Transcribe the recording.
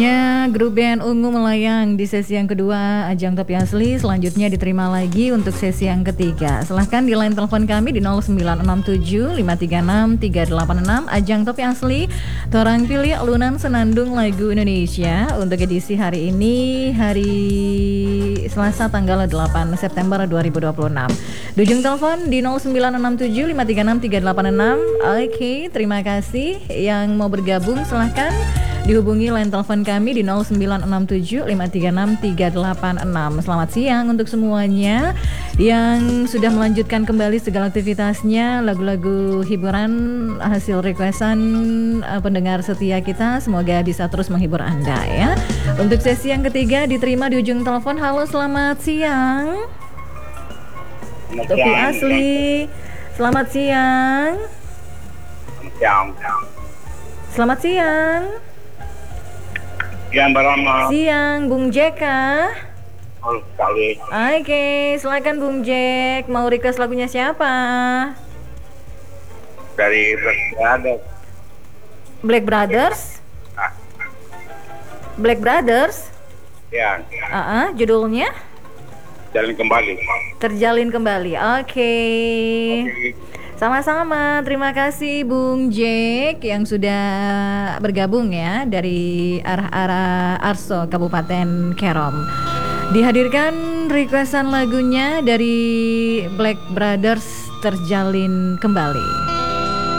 Ya, grup band Ungu melayang di sesi yang kedua Ajang Topi Asli. Selanjutnya diterima lagi untuk sesi yang ketiga. Silahkan di line telepon kami di 0967 536 386. Ajang Topi Asli, torang pilih alunan senandung lagu Indonesia untuk edisi hari ini, hari Selasa tanggal 8 September 2026. Di ujung telepon di 0967 536 386. Oke, terima kasih yang mau bergabung, silahkan dihubungi line telepon kami di 0967 536 386. Selamat siang untuk semuanya yang sudah melanjutkan kembali segala aktivitasnya. Lagu-lagu hiburan hasil requestan pendengar setia kita, semoga bisa terus menghibur Anda ya. Untuk sesi yang ketiga diterima di ujung telepon. Halo, selamat siang. Topi Asli. Selamat siang. Selamat siang. Siang Barama. Siang, Bung Jack kah? Oh, sekali. Oke, silakan Bung Jack. Mau request lagunya siapa? Dari Brothers. Black Brothers? Black Brothers? Ya. Judulnya? Jalin kembali. Terjalin kembali. Oke. Sama-sama, terima kasih Bung Jack yang sudah bergabung ya dari arah-arah Arso, Kabupaten Kerom. Dihadirkan requestan lagunya dari Black Brothers, Terjalin Kembali.